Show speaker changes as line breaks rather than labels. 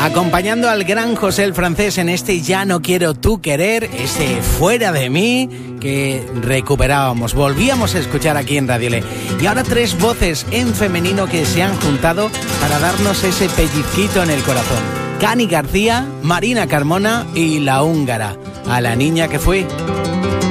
Acompañando al gran José el Francés en este Ya no quiero tu querer, ese Fuera de mí que recuperábamos, volvíamos a escuchar aquí en Radio Le. Y ahora tres voces en femenino que se han juntado para darnos ese pellizquito en el corazón. Cani García, Marina Carmona y La Húngara. A la niña que fui.